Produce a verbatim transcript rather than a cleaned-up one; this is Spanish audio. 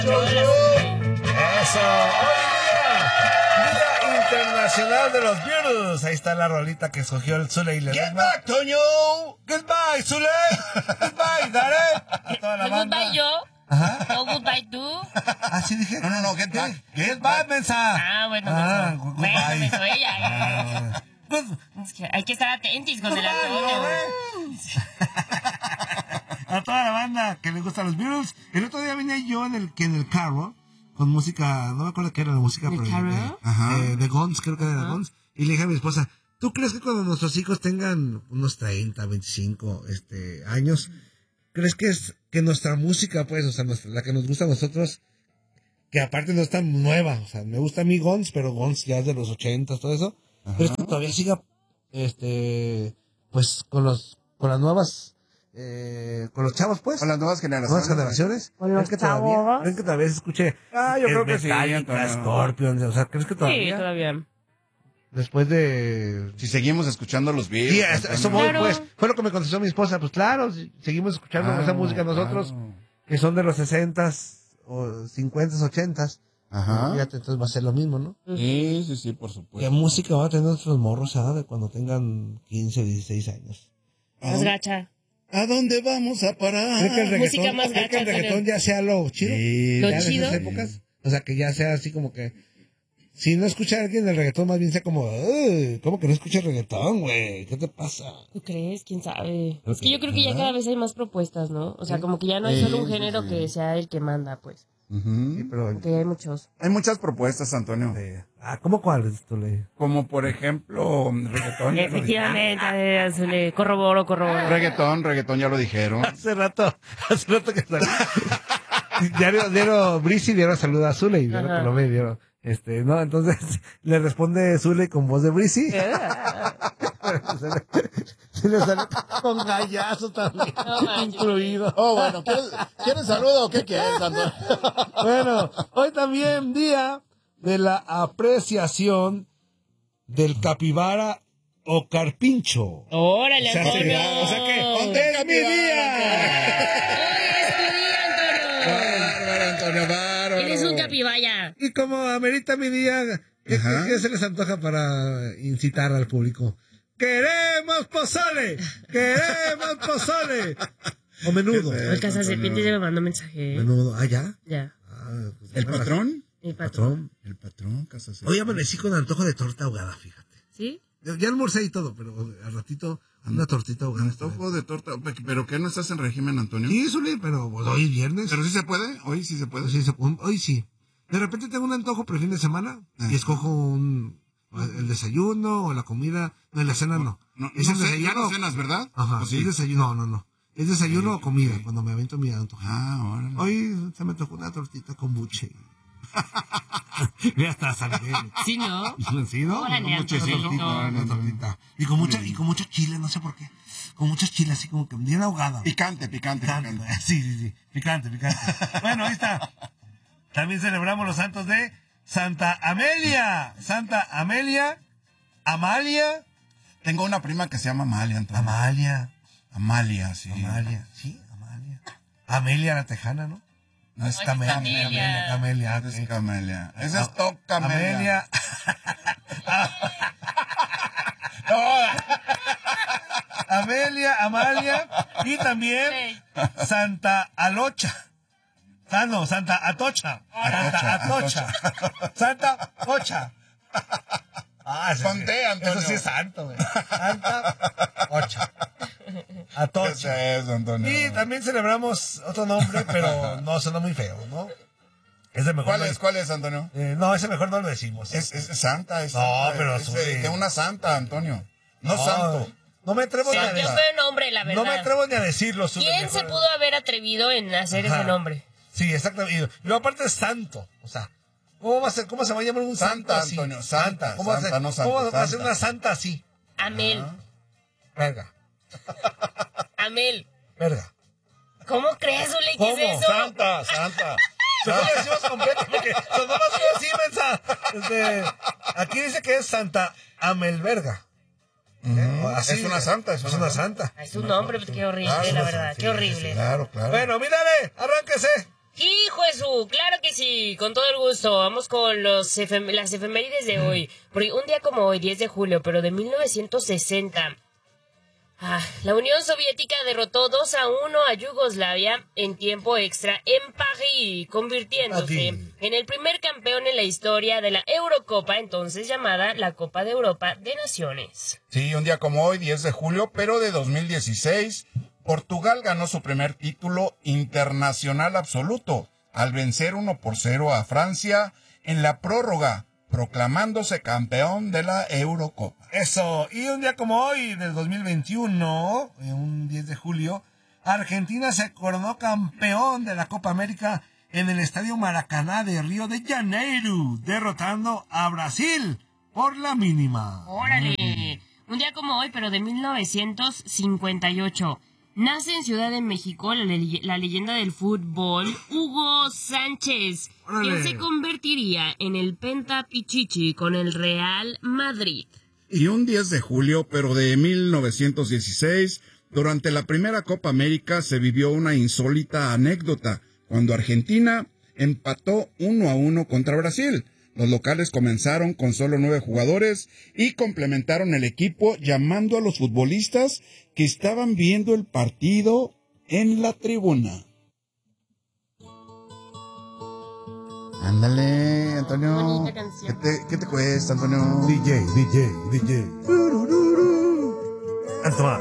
Eso. Hoy día, Día Internacional de los Beatles. Ahí está la rolita que escogió el Zule y le Get back, Toño. Goodbye, Zule. Goodbye, Darek. A toda la banda. Goodbye yo. Ajá. No, goodbye tú. Así dije. No, no, no, get back. Get back, mensa. Ah, bueno, Ah, menso. goodbye. Bueno, menso, ella. Ah, good. Es que hay que estar atentos con el Antonio. A toda la banda que le gustan los Beatles. El otro día venía yo en el, que en el carro con música, no me acuerdo qué era la música, ¿El pero carro? de, Ajá. eh, de Guns, creo que era de Ajá. Guns. Y le dije a mi esposa, ¿tú crees que cuando nuestros hijos tengan unos treinta, veinticinco este, años, crees que es que nuestra música, pues, o sea, nuestra, la que nos gusta a nosotros, que aparte no es tan nueva, o sea, me gusta a mí Guns, pero Guns ya es de los ochentas, todo eso, ¿crees que todavía siga, este, pues, con los, con las nuevas, eh, con los chavos, pues? Con las nuevas generaciones. Nuevas generaciones. Con ¿Crees los que todavía, chavos. ¿crees que todavía se escuche? Ah, yo el creo que sí, Metallica, Antonio. Scorpions, o sea, ¿crees que todavía? Sí, todavía. Después de... Si seguimos escuchando los Beatles. Sí, eso, eso voy, Claro. pues. Fue lo que me contestó mi esposa. Pues claro, si seguimos escuchando Ah, esa música nosotros, claro. que son de los sesentas, o cincuentas, ochentas. Ajá. Fíjate, entonces va a ser lo mismo, ¿no? Sí, sí, sí, por ¿Qué supuesto. música van a tener nuestros morros ah, de cuando tengan quince, dieciséis años? Más gacha. ¿A dónde vamos a parar? ¿Cree que el música reggaetón, más ¿cree que el gacha, reggaetón ya sea lo chido? Sí. Lo ¿Ya en chido. esas épocas? O sea, que ya sea así como que... Si no escucha a alguien el reggaetón, más bien sea como... "Uy, ¿cómo que no escuchas reggaetón, güey? ¿Qué te pasa?" ¿Tú crees? ¿Quién sabe? Creo Es que yo que- creo que ya ¿verdad? cada vez hay más propuestas, ¿no? O sea, como que ya no hay Sí, solo un sí, género sí. que sea el que manda, pues. Ujú. Sí, pero... Porque hay muchos. Hay muchas propuestas, Antonio. eh, ah, ¿cómo cuáles tú le...? Como por ejemplo, reggaetón. ya lo Efectivamente, eh, se le corroboro, dijeron. corroboro. Reggaetón, reggaetón, ya lo dijeron. Hace rato, hace rato que salí. diario, diario, Brisi dieron saluda a Zule y diario Ajá. que lo ve, dieron, este, no, entonces le responde Zule con voz de Brisi. se, le, se le sale con gallazo también, No manches. incluido. Oh, bueno, ¿quieres, ¿quieres saludo o qué quieres, Antonio? Bueno, hoy también día de la apreciación del capibara o carpincho. Órale, O sea, Antonio. se- o sea que, ¿dónde ¡es mi día! Hoy es tu día, Antonio. Bárbaro, Antonio, bárbaro. Eres un capibaya. Y como amerita mi día, ¿qué, Ajá. qué se les antoja para incitar al público? ¡Queremos pozole! ¡Queremos pozole! O menudo. Qué El cazaserpientes ya me mandó mensaje. ¿eh? Menudo. ¿Ah, ya? Ya. Ah, pues, ¿El bueno, patrón? Mi patrón. Patrón. El patrón, Casas. Hoy amanecí con antojo de torta ahogada, fíjate. ¿Sí? Ya ya almorcé y todo, pero al ratito una tortita ahogada. Antojo de torta. ¿Pero qué no estás en régimen, Antonio? Sí, Zuli, pero pues, hoy es viernes. ¿Pero sí se puede? ¿Hoy sí se puede? Pues sí, se- hoy sí. De repente tengo un antojo por el fin de semana y escojo un el desayuno o la comida. No, la cena no. No, Es no el sé, desayuno. ya no cenas, ¿verdad? Ajá, ¿O sí? es desayuno. No, no, no. Es desayuno Sí, o comida, ok. cuando me avento mi antojo. Ah, órale. Hoy se me tocó una tortita con buche. Mira, hasta salvé. Sí, ¿no? ¿Sí, no? Órale, Una Antonio. tortita, una tortita. Y con mucha, y con mucho chile, no sé por qué. Con mucho chile, así como que bien ahogada. Picante, picante, Picante. picante. Sí, sí, sí. Picante, picante. Bueno, ahí está. También celebramos los santos de Santa Amelia. Santa Amelia. Amalia. Tengo una prima que se llama Amalia, Antonio. Amalia. Amalia, sí. Amalia. Sí, Amalia. Amelia la tejana, ¿no? No es No, es Camelia. Camelia. Camelia. Es ok. Camelia. Esa Ah, es Tocamelia. Amelia. Amelia, Amalia. Y también Santa Alocha. Ah, no, Santa Atocha. Santa Atocha. Santa Ocha. Ah, eso, Con sí, T, Antonio. eso sí es santo, güey. Santa Ocha. Atocha. ¿Qué es eso, Antonio? Y también celebramos otro nombre, pero no suena muy feo, ¿no? Ese mejor. ¿Cuál no- es, cuál es, Antonio? Eh, no, ese mejor no lo decimos. Es, es santa, es No, santa, pero es, su- de, de una santa, Antonio. No, No, santo. No me atrevo Sí, ni a yo decirlo. fue nombre, la verdad. No me atrevo ni a decirlo. Zuli, ¿Quién mejor- se pudo haber atrevido en hacer Ajá. ese nombre? Sí, exactamente. Y luego aparte es santo. O sea, ¿cómo va a ser? ¿Cómo se va a llamar un santo Santa, así? Antonio, santa, ¿Cómo va a santa, ser? no santo, ¿Cómo va a ser santa. una santa así? Amel. Verga, Amel. verga. ¿Cómo crees, Ule? ¿Qué ¿Cómo? es eso? Santa, santa. Mejor le decimos completo porque sonó más feo así, mensa. Este, aquí dice que es Santa Amelverga. Ujú. Así, Es una santa, es Es una una santa. Es un nombre, qué horrible, Ah, la sí, verdad, sí, qué horrible. Claro, claro. Bueno, mírale, arránquese. Hijo de su, claro que sí, con todo el gusto. Vamos con los efem- las efemérides de hoy. Porque un día como hoy, diez de julio, pero de mil novecientos sesenta, ah, la Unión Soviética derrotó dos a uno a Yugoslavia en tiempo extra en París, convirtiéndose París. en el primer campeón en la historia de la Eurocopa, entonces llamada la Copa de Europa de Naciones. Sí, un día como hoy, diez de julio, pero de dos mil dieciséis, Portugal ganó su primer título internacional absoluto al vencer uno por cero a Francia en la prórroga, proclamándose campeón de la Eurocopa. Eso, y un día como hoy, del dos mil veintiuno, eh, un diez de julio, Argentina se coronó campeón de la Copa América en el Estadio Maracaná de Río de Janeiro, derrotando a Brasil por la mínima. ¡Órale! Un día como hoy, pero de mil novecientos cincuenta y ocho. Nace en Ciudad de México la, le- la leyenda del fútbol, Hugo Sánchez, ¡Órale! quien se convertiría en el Pentapichichi con el Real Madrid. Y un diez de julio, pero de mil novecientos dieciséis, durante la primera Copa América se vivió una insólita anécdota, cuando Argentina empató uno a uno contra Brasil. Los locales comenzaron con solo nueve jugadores y complementaron el equipo llamando a los futbolistas que estaban viendo el partido en la tribuna. Ándale, Antonio. Bonita canción. ¿Qué te, qué te cuesta, Antonio? D J, D J, D J. Antoine.